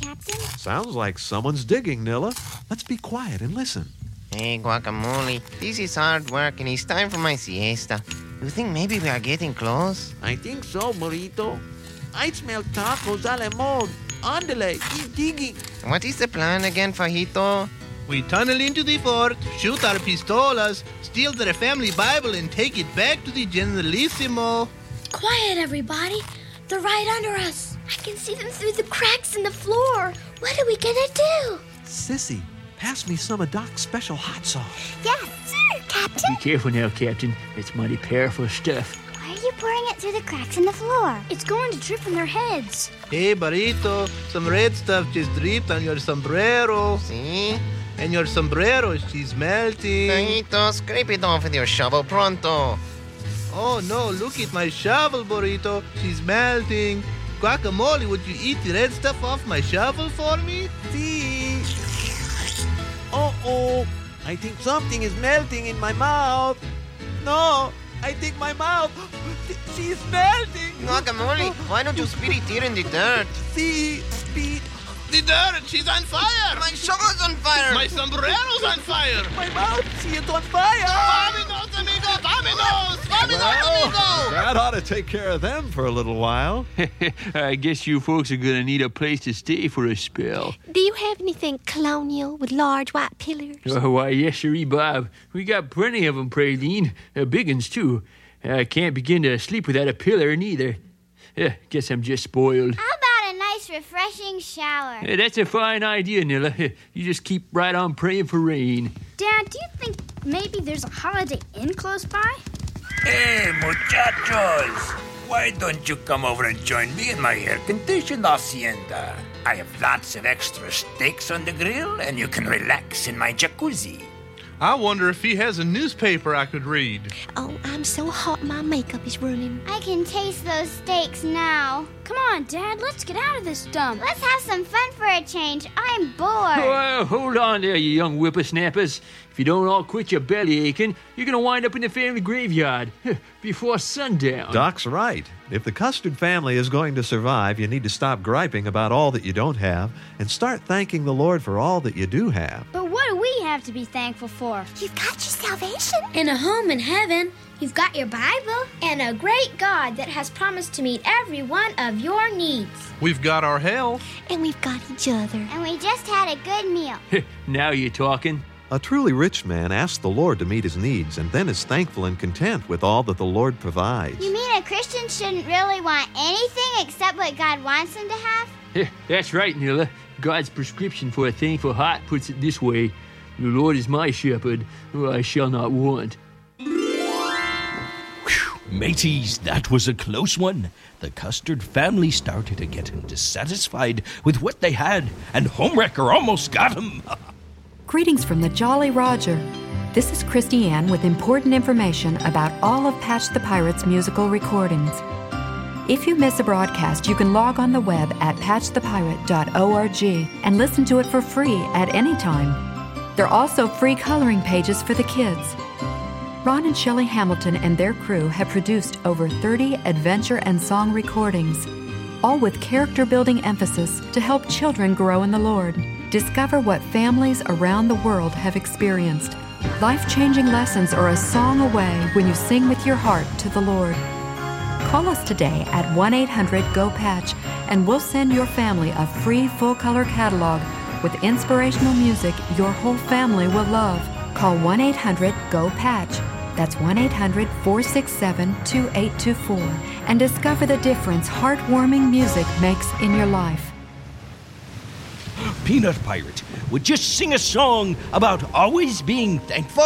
Captain? Sounds like someone's digging, Nilla. Let's be quiet and listen. Hey, Guacamole. This is hard work and it's time for my siesta. You think maybe we are getting close? I think so, Burrito. I smell tacos a la mode. Andale, keep digging. What is the plan again, Fajito? We tunnel into the fort, shoot our pistolas, steal their family Bible, and take it back to the Generalissimo. Quiet, everybody. They're right under us. I can see them through the cracks in the floor. What are we gonna do? Sissy, pass me some of Doc's special hot sauce. Yes, sir, Captain. Be careful now, Captain. It's mighty powerful stuff. Why are you pouring it through the cracks in the floor? It's going to drip on their heads. Hey, Burrito, some red stuff just dripped on your sombrero. See? And your sombrero, she's melting. Fajito, scrape it off with your shovel pronto. Oh, no, look at my shovel, Burrito. She's melting. Guacamole, would you eat the red stuff off my shovel for me? See? Uh-oh. I think something is melting in my mouth. No, I think my mouth, she's melting. Guacamole, why don't you spit it here in the dirt? See, speed. The dirt, she's on fire. My shovel's on fire. My sombrero's on fire. My mouth, see it on fire. Vámonos, amigo, vámonos. Vámonos, amigo. That ought to take care of them for a little while. I guess you folks are gonna need a place to stay for a spell. Do you have anything colonial with large white pillars? Oh, why, yes, sirree, Bob. We got plenty of 'em, Praline. Big uns, too. I can't begin to sleep without a pillar, neither. Guess I'm just spoiled. How about a nice, refreshing shower? That's a fine idea, Nilla. You just keep right on praying for rain. Dad, do you think maybe there's a Holiday Inn close by? Hey, muchachos! Why don't you come over and join me in my air-conditioned hacienda? I have lots of extra steaks on the grill, and you can relax in my jacuzzi. I wonder if he has a newspaper I could read. Oh, I'm so hot my makeup is ruining. I can taste those steaks now. Come on, Dad, let's get out of this dump. Let's have some fun for a change. I'm bored. Well, hold on there, you young whippersnappers. If you don't all quit your belly aching, you're going to wind up in the family graveyard before sundown. Doc's right. If the Custard family is going to survive, you need to stop griping about all that you don't have and start thanking the Lord for all that you do have. But what do we have to be thankful for? You've got your salvation. And a home in heaven. You've got your Bible. And a great God that has promised to meet every one of your needs. We've got our health. And we've got each other. And we just had a good meal. Now you're talking. A truly rich man asks the Lord to meet his needs and then is thankful and content with all that the Lord provides. You mean a Christian shouldn't really want anything except what God wants them to have? That's right, Nilla. God's prescription for a thankful heart puts it this way. The Lord is my shepherd, who I shall not want. Mateys, that was a close one. The Custard family started to getting dissatisfied with what they had, and Homewrecker almost got him. Greetings from the Jolly Roger. This is Christy Ann with important information about all of Patch the Pirate's musical recordings. If you miss a broadcast, you can log on the web at patchthepirate.org and listen to it for free at any time. There are also free coloring pages for the kids. Ron and Shelley Hamilton and their crew have produced over 30 adventure and song recordings, all with character-building emphasis to help children grow in the Lord. Discover what families around the world have experienced. Life-changing lessons are a song away when you sing with your heart to the Lord. Call us today at 1-800-GO-PATCH and we'll send your family a free full-color catalog with inspirational music your whole family will love. Call 1-800-GO-PATCH. That's 1-800-467-2824 and discover the difference heartwarming music makes in your life. Peanut Pirate would just sing a song about always being thankful.